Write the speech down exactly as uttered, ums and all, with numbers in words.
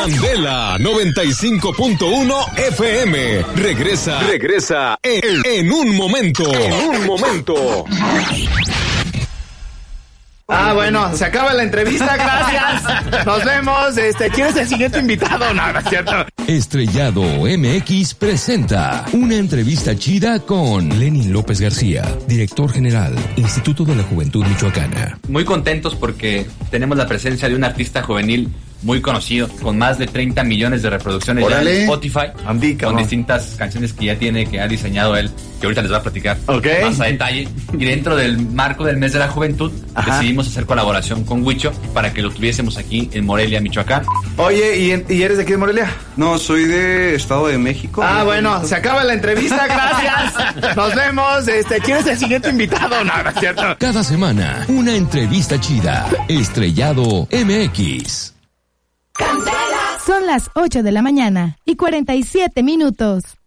Candela noventa y cinco punto uno F M. Regresa, regresa en, en un momento. En un momento. Ah, bueno, se acaba la entrevista, gracias. Nos vemos. Este, ¿quién es el siguiente invitado? No, no es cierto. Estrellado M X presenta una entrevista chida con Lenin López García, director general, Instituto de la Juventud Michoacana. Muy contentos porque tenemos la presencia de un artista juvenil muy conocido, con más de treinta millones de reproducciones ya en Spotify, Andica, con ¿no? distintas canciones que ya tiene, que ha diseñado él, que ahorita les voy a platicar okay. más a detalle. Y dentro del marco del mes de la juventud, Ajá. decidimos hacer colaboración con Huicho para que lo tuviésemos aquí en Morelia, Michoacán. Oye, ¿y, ¿y eres de aquí de Morelia? No, soy de Estado de México. Ah, bueno, se acaba la entrevista, gracias. Nos vemos. Este, ¿quién es el siguiente invitado? No, no es cierto. Cada semana, una entrevista chida. Estrellado M X. Son las ocho de la mañana y cuarenta y siete minutos.